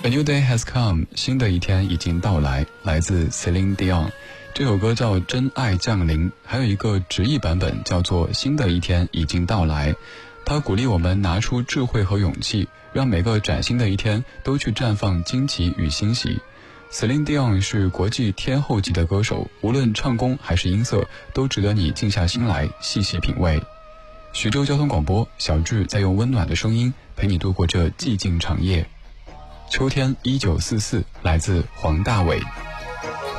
A new day has come， 新的一天已经到来，来自 Celine Dion。这首歌叫《真爱降临》，还有一个直译版本叫做《新的一天已经到来》。它鼓励我们拿出智慧和勇气，让每个崭新的一天都去绽放惊奇与欣喜。Celine Dion 是国际天后级的歌手，无论唱功还是音色，都值得你静下心来细细品味。徐州交通广播，小智在用温暖的声音陪你度过这寂静长夜。秋天1944，来自黄大炜。